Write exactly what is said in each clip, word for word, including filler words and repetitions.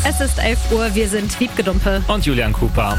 Es ist elf Uhr, wir sind Wiebke Dumpe und Julian Cooper.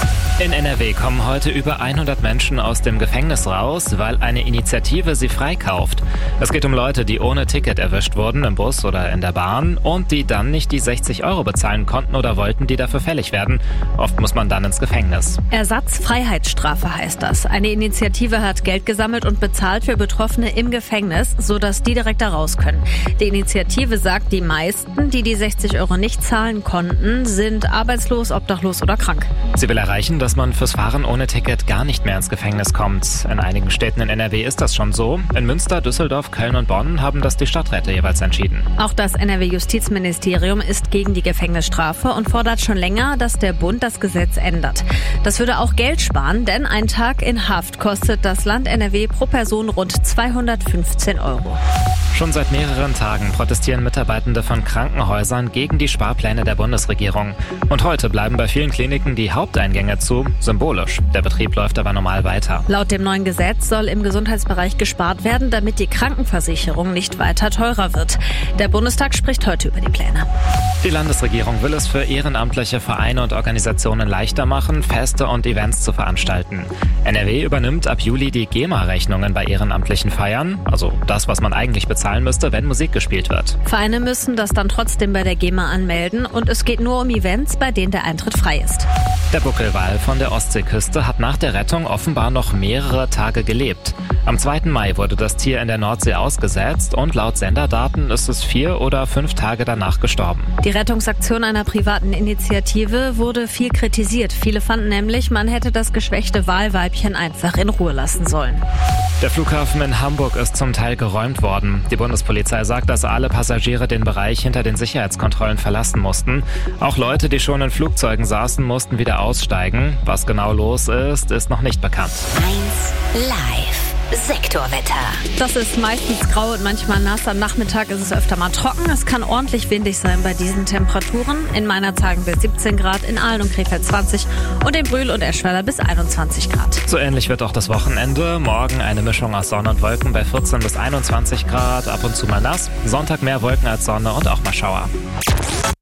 In N R W kommen heute über hundert Menschen aus dem Gefängnis raus, weil eine Initiative sie freikauft. Es geht um Leute, die ohne Ticket erwischt wurden im Bus oder in der Bahn und die dann nicht die sechzig Euro bezahlen konnten oder wollten, die dafür fällig werden. Oft muss man dann ins Gefängnis. Ersatzfreiheitsstrafe heißt das. Eine Initiative hat Geld gesammelt und bezahlt für Betroffene im Gefängnis, sodass die direkt da raus können. Die Initiative sagt, die meisten, die die sechzig Euro nicht zahlen konnten, sind arbeitslos, obdachlos oder krank. Sie will erreichen, dass man fürs Fahren ohne Ticket gar nicht mehr ins Gefängnis kommt. In einigen Städten in N R W ist das schon so. In Münster, Düsseldorf, Köln und Bonn haben das die Stadträte jeweils entschieden. Auch das N R W-Justizministerium ist gegen die Gefängnisstrafe und fordert schon länger, dass der Bund das Gesetz ändert. Das würde auch Geld sparen, denn ein Tag in Haft kostet das Land N R W pro Person rund zweihundertfünfzehn Euro. Schon seit mehreren Tagen protestieren Mitarbeitende von Krankenhäusern gegen die Sparpläne der Bundesregierung. Und heute bleiben bei vielen Kliniken die Haupteingänge zu, symbolisch. Der Betrieb läuft aber normal weiter. Laut dem neuen Gesetz soll im Gesundheitsbereich gespart werden, damit die Krankenversicherung nicht weiter teurer wird. Der Bundestag spricht heute über die Pläne. Die Landesregierung will es für ehrenamtliche Vereine und Organisationen leichter machen, Feste und Events zu veranstalten. N R W übernimmt ab Juli die GEMA-Rechnungen bei ehrenamtlichen Feiern, also das, was man eigentlich bezahlen müsste, wenn Musik gespielt wird. Vereine müssen das dann trotzdem bei der GEMA anmelden und es geht nur um Events, bei denen der Eintritt frei ist. Der Buckelwal von der Ostseeküste hat nach der Rettung offenbar noch mehrere Tage gelebt. Am zweiten Mai wurde das Tier in der Nordsee ausgesetzt und laut Senderdaten ist es vier oder fünf Tage danach gestorben. Die Rettungsaktion einer privaten Initiative wurde viel kritisiert. Viele fanden nämlich, man hätte das geschwächte Walweibchen einfach in Ruhe lassen sollen. Der Flughafen in Hamburg ist zum Teil geräumt worden. Die Bundespolizei sagt, dass alle Passagiere den Bereich hinter den Sicherheitskontrollen verlassen mussten. Auch Leute, die schon in Flugzeugen saßen, mussten wieder aussteigen. Was genau los ist, ist noch nicht bekannt. eins Live. Sektorwetter. Das ist meistens grau und manchmal nass. Am Nachmittag ist es öfter mal trocken. Es kann ordentlich windig sein bei diesen Temperaturen. In Meinerzhagen bis siebzehn Grad, in Aalen und Krefeld zwanzig und in Brühl und Eschweiler bis einundzwanzig Grad. So ähnlich wird auch das Wochenende. Morgen eine Mischung aus Sonne und Wolken bei vierzehn bis einundzwanzig Grad, ab und zu mal nass. Sonntag mehr Wolken als Sonne und auch mal Schauer.